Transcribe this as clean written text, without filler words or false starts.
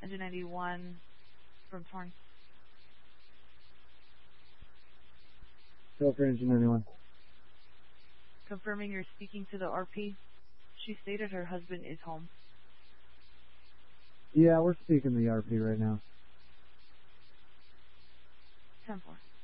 Engine 91 from Torn. Go for Engine 91. Confirming you're speaking to the RP. She stated her husband is home. Yeah, we're speaking to the RP right now. 10-4.